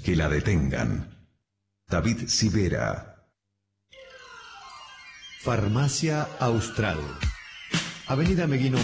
que la detengan. David Sivera. Farmacia Austral. Avenida Meguino